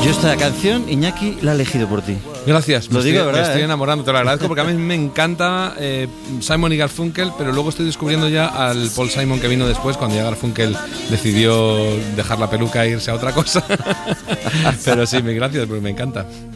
Yo esta canción, Iñaki, la he elegido por ti. Gracias, Lo digo, ¿verdad? me estoy enamorando, te lo agradezco porque a mí me encanta Simon y Garfunkel, pero luego estoy descubriendo ya al Paul Simon que vino después, cuando ya Garfunkel decidió dejar la peluca e irse a otra cosa. Pero sí, gracias, porque me encanta.